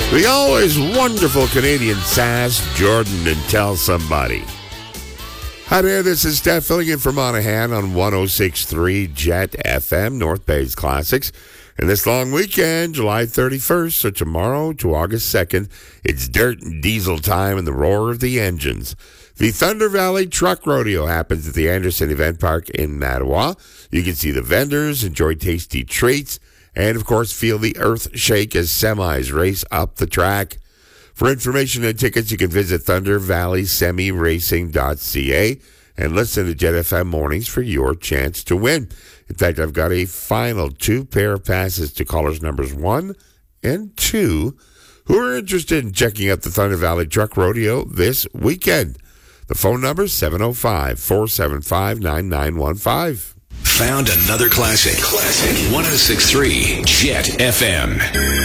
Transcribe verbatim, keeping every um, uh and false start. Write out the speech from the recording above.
The always wonderful Canadian Sass, Jordan, and Tell Somebody. Hi there, this is Steph filling in for Monahan on one oh six point three Jet F M, North Bay's Classics. And this long weekend, July thirty-first, so tomorrow to August second, it's dirt and diesel time and the roar of the engines. The Thunder Valley Truck Rodeo happens at the Anderson Event Park in Mattawa. You can see the vendors, enjoy tasty treats, and, of course, feel the earth shake as semis race up the track. For information and tickets, you can visit thunder valley semi racing dot c a and listen to Jet F M Mornings for your chance to win. In fact, I've got a final two pair of passes to callers numbers one and two who are interested in checking out the Thunder Valley Truck Rodeo this weekend. The phone number is seven oh five, four seven five, nine nine one five. Found another classic. Classic one oh six point three Jet F M.